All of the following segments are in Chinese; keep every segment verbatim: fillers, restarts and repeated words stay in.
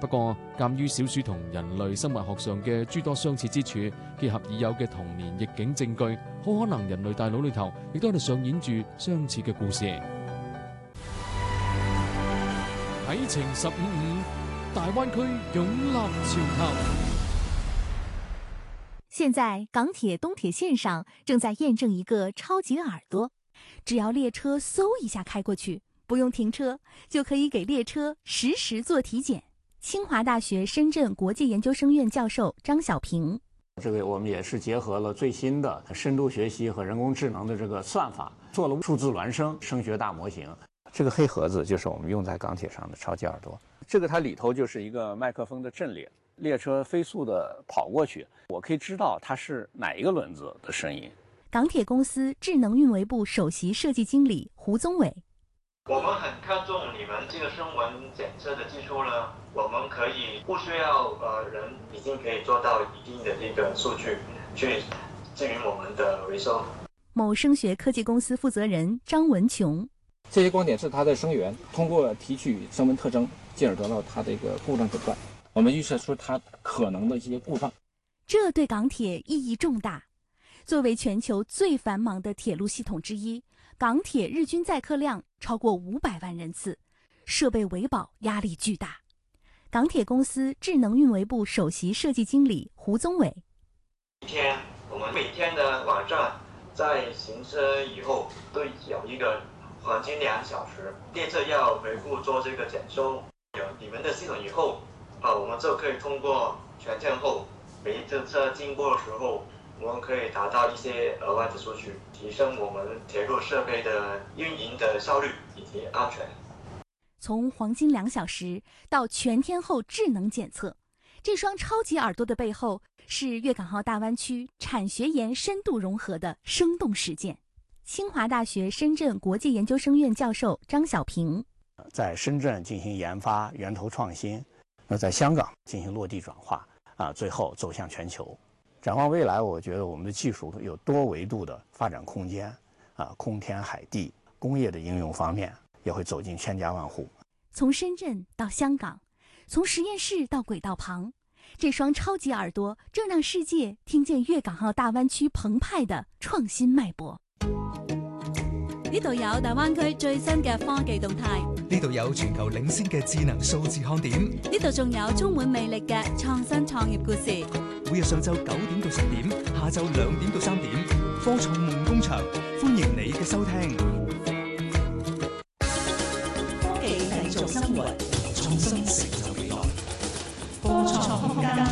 不過，鑑於小鼠同人類生物學上嘅諸多相似之處，結合已有嘅童年逆境證據，好可能人類大腦裏頭亦都喺度上演住相似嘅故事。啟程十五五，大灣區擁立潮頭。 現在港鐵東鐵線上正在驗證一個超級耳朵，只要列車嗖一下開過去，不用停車，就可以給列車實時做體檢。清華大學深圳國際研究生院教授張小平， 這個我們也是結合了最新的深度學習和人工智能的這個算法，做了數字孿生聲學大模型。這個黑盒子就是我們用在港鐵上的超級耳朵，這個它裡頭就是一個麥克風的陣列，列車飛速的跑過去，我可以知道它是哪一個輪子的聲音。 港鐵公司智能運維部首席設計經理胡宗偉， 我們很看重你們這個聲紋檢測的技術呢，我們可以不需要呃人已經可以做到一定的這個數據去支援我們的維修。 某聲學科技公司負責人張文瓊， 這些光點是它的聲源，通過提取聲紋特徵，進而得到它的一個故障診斷。我們預測出它可能的一些故障， 這對港鐵意義重大。作為全球最繁忙的鐵路系統之一，港鐵日均載客量超過五百萬人次，設備維保壓力巨大。港鐵公司智能運維部首席設計經理胡宗偉， 一天我們每天的晚上在行車以後都有一個黃金兩小時，列車要回顧做這個檢修，有你們的系統以後啊，我們就可以通過全天候每一次車經過的時候，我們可以達到一些額外的數據，提升我們鐵路設備的運營的效率以及安全。 從黃金兩小時到全天候智能檢測，這雙超級耳朵的背後是粵港澳大灣區產學研深度融合的生動實踐。清華大學深圳國際研究生院教授張小平， 在深圳進行研發源頭創新，那在香港進行落地轉化，啊，最後走向全球。展望未來，我覺得我們的技術有多維度的發展空間，啊，空天海地，工業的應用方面也會走進千家萬戶。 從深圳到香港，從實驗室到軌道旁，這雙超級耳朵正讓世界聽見粵港澳大灣區澎湃的創新脈搏。 呢度有大灣區最新嘅科技動態， 呢度有全球領先嘅智能數字看點， 呢度仲有充滿魅力嘅創新創業故事。 每日上晝九點到十點，下晝兩點到三點，科創夢工場歡迎你嘅收聽。 科技製造生活，創新成就未來。科創空間。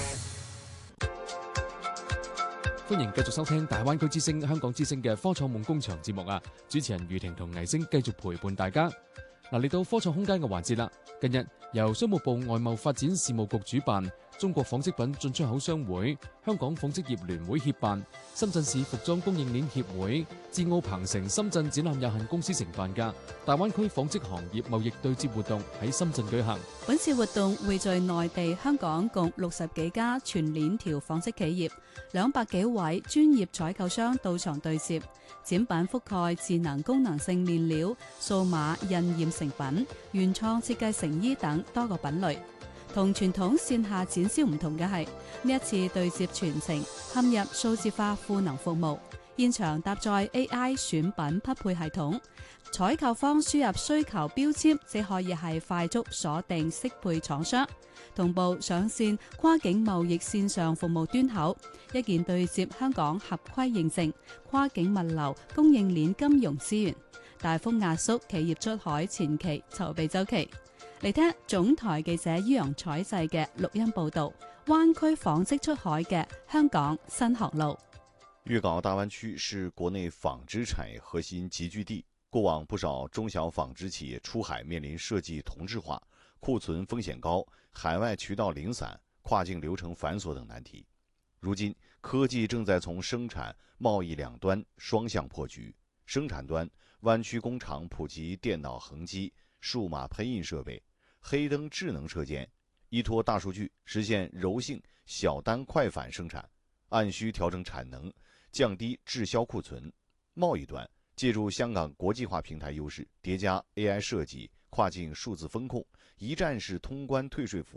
歡迎繼續收聽大灣區之聲、香港之聲嘅科創夢工場節目啊！主持人余婷同倪星繼續陪伴大家。嗱，嚟到科創空間嘅環節啦。近日由商務部外貿發展事務局主辦，中國紡織品進出口商會、香港紡織業聯會協辦，深圳市服裝供應鏈協會、智奧鵬城深圳展覽有限公司承辦嘅大灣區紡織行業貿易對接活動喺深圳舉行。 本次活動匯聚內地、香港共六十幾家全鏈條紡織企業，兩百幾位專業採購商到場對接。展品覆蓋智能功能性面料、數碼印染成品、原創設計成衣等多個品類。同傳統線下展銷唔同嘅係，呢一次對接全程嵌入數字化賦能服務，現場搭載 A I 選品匹配系統，採購方輸入需求標籤，即可以係快速鎖定適配廠商，同步上線跨境貿易線上服務端口，一鍵對接香港合規認證、跨境物流、供應鏈金融資源，大幅壓縮企業出海前期籌備週期。嚟聽總台記者于洋採製嘅錄音報道，灣區紡織出海嘅香港新航路。 粵港澳大灣區是國內紡織產業核心集聚地，過往不少中小紡織企業出海面臨設計同質化、庫存風險高、海外渠道零散、跨境流程繁瑣等難題。如今，科技正在從生產、貿易兩端雙向破局。生產端，灣區工廠普及電腦橫機、數碼噴印設備、黑燈智能車間，依託大數據實現柔性小單快反生產，按需調整產能，降低滯銷庫存。貿易端借助香港國際化平台優勢，疊加 A I 設計、跨境數字風控、一站式通關退稅服務。